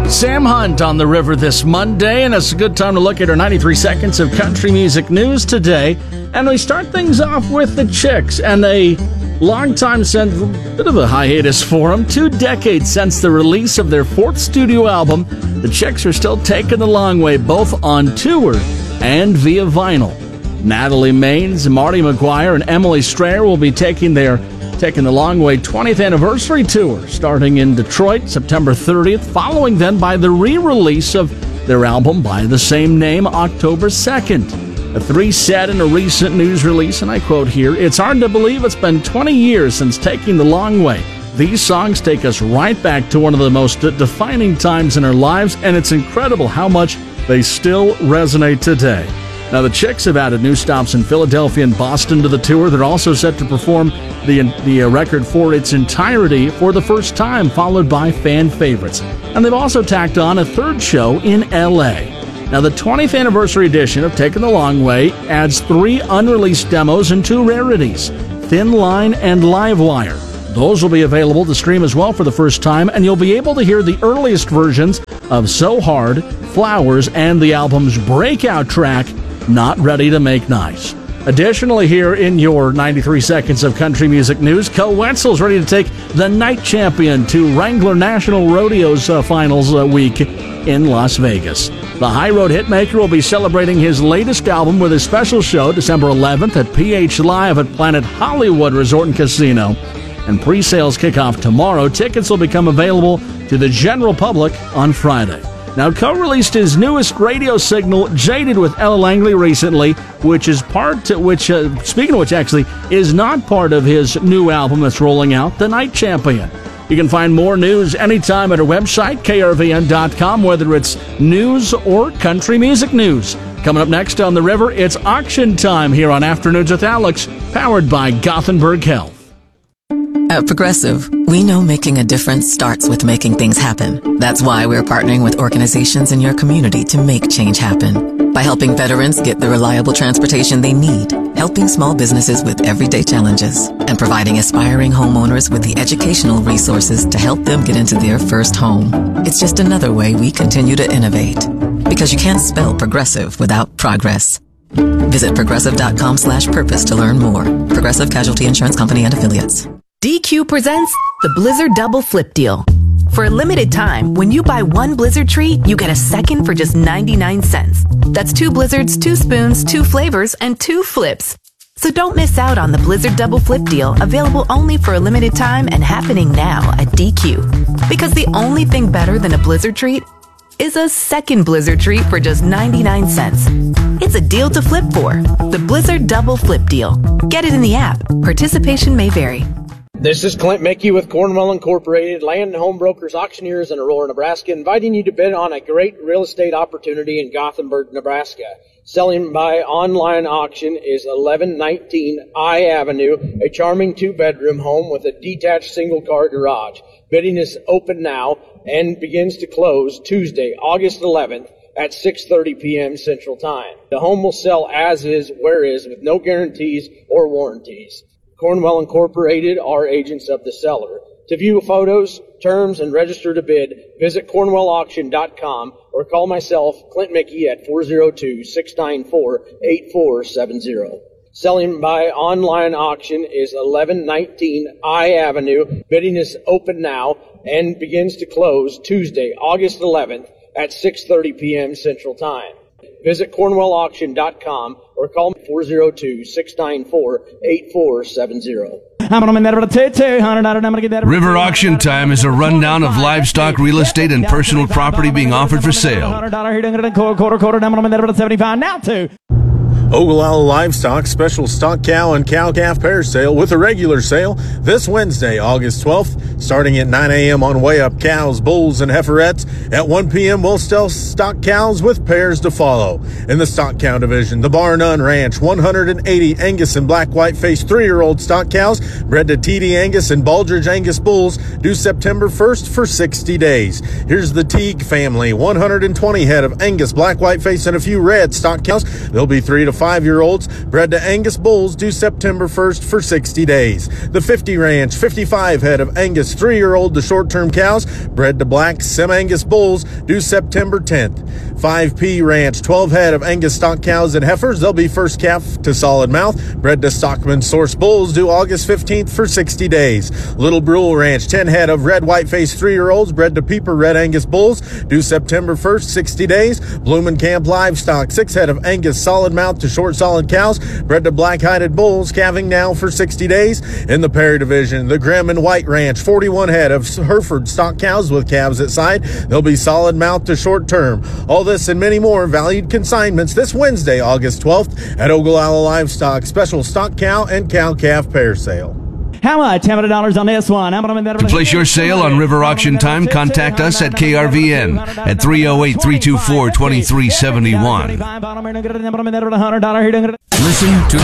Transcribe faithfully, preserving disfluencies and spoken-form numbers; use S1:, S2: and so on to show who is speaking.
S1: Sam Hunt on the river this Monday, and it's a good time to look at our ninety-three seconds of country music news today. And we start things off with the Chicks, and a long time since, a bit of a hiatus for them. Two decades since the release of their fourth studio album, the Chicks are still taking the long way, both on tour and via vinyl. Natalie Maines, Marty McGuire, and Emily Strayer will be taking their taking the Long Way twentieth anniversary tour, starting in Detroit September thirtieth, following then by the re-release of their album by the same name October second. A three said in a recent news release, and I quote here, "It's hard to believe it's been twenty years since taking the Long Way. These songs take us right back to one of the most defining times in our lives, and it's incredible how much they still resonate today." Now, the Chicks have added new stops in Philadelphia and Boston to the tour. They're also set to perform the, the record for its entirety for the first time, followed by fan favorites. And they've also tacked on a third show in L A. Now, the twentieth anniversary edition of Taking the Long Way adds three unreleased demos and two rarities, Thin Line and Livewire. Those will be available to stream as well for the first time, and you'll be able to hear the earliest versions of So Hard, Flowers, and the album's breakout track, Not Ready to Make Nice. Additionally, here in your ninety-three seconds of country music news, Co Wetzel's ready to take the night champion to Wrangler National Rodeo's uh, finals uh, week in Las Vegas. The High Road hitmaker will be celebrating his latest album with a special show December eleventh at P H Live at Planet Hollywood Resort and Casino. And pre-sales kick off tomorrow. Tickets will become available to the general public on Friday. Now, Co released his newest radio signal, Jaded, with Ella Langley recently, which is part, which, uh, speaking of which, actually, is not part of his new album that's rolling out, The Night Champion. You can find more news anytime at our website, K R V N dot com, whether it's news or country music news. Coming up next on The River, it's auction time here on Afternoons with Alex, powered by Gothenburg Health.
S2: At Progressive, we know making a difference starts with making things happen. That's why we're partnering with organizations in your community to make change happen. By helping veterans get the reliable transportation they need, helping small businesses with everyday challenges, and providing aspiring homeowners with the educational resources to help them get into their first home. It's just another way we continue to innovate. Because you can't spell progressive without progress. Visit progressive dot com slash purpose to learn more. Progressive Casualty Insurance Company and Affiliates.
S3: D Q presents the Blizzard Double Flip Deal. For a limited time, when you buy one Blizzard treat, you get a second for just ninety-nine cents. That's two Blizzards, two spoons, two flavors, and two flips. So don't miss out on the Blizzard Double Flip Deal, available only for a limited time and happening now at D Q. Because the only thing better than a Blizzard treat is a second Blizzard treat for just ninety-nine cents. It's a deal to flip for. The Blizzard Double Flip Deal. Get it in the app. Participation may vary.
S4: This is Clint Mickey with Cornwell Incorporated, Land and Home Brokers Auctioneers in Aurora, Nebraska, inviting you to bid on a great real estate opportunity in Gothenburg, Nebraska. Selling by online auction is eleven nineteen I Avenue, a charming two-bedroom home with a detached single-car garage. Bidding is open now and begins to close Tuesday, August eleventh at six thirty p.m. Central Time. The home will sell as is, where is, with no guarantees or warranties. Cornwell Incorporated are agents of the seller. To view photos, terms, and register to bid, visit cornwell auction dot com or call myself, Clint Mickey, at four oh two, six nine four, eight four seven zero. Selling by online auction is eleven nineteen I Avenue. Bidding is open now and begins to close Tuesday, August eleventh at six thirty p.m. Central Time. Visit cornwell auction dot com or call four oh two, six nine four, eight four seven zero.
S5: River Auction Time is a rundown of livestock, real estate, and personal property being offered for sale.
S6: Ogallala Livestock special stock cow and cow-calf pair sale with a regular sale this Wednesday, August twelfth, starting at nine a.m. on Way Up Cows, Bulls, and Heiferettes. At one p.m., we'll sell stock cows with pairs to follow. In the stock cow division, the Bar None Ranch, one hundred eighty Angus and black white-faced three-year-old stock cows bred to T D Angus and Baldridge Angus bulls due September first for sixty days. Here's the Teague family, one hundred twenty head of Angus, black white-faced, and a few red stock cows. They'll be three to five-year-olds bred to Angus bulls due September first for sixty days. The fifty Ranch, fifty-five head of Angus three-year-old to short-term cows bred to black Sem-Angus bulls due September tenth. five P Ranch, twelve head of Angus stock cows and heifers. They'll be first calf to solid mouth bred to Stockman source bulls due August fifteenth for sixty days. Little Brule Ranch, ten head of red white-faced three-year-olds bred to Peeper red Angus bulls due September first, sixty days. Bloomin' Camp Livestock, six head of Angus solid mouth to short solid cows bred to black-hided bulls, calving now for sixty days. In the Perry division, the Grimm and White Ranch, forty-one head of Hereford stock cows with calves at side. They'll be solid mouth to short term. All this and many more valued consignments this Wednesday, August twelfth at Ogallala Livestock special stock cow and cow calf pair sale.
S7: How much? How many dollars on this one?
S5: To place your sale on River Auction Time, contact us at K R V N at three oh eight, three two four, two three seven one.
S7: Listen to